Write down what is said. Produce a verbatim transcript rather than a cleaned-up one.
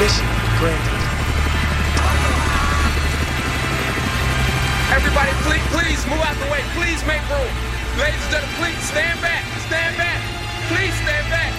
Mission granted. Everybody, please, please move out the way. Please make room. Ladies and gentlemen, please stand back.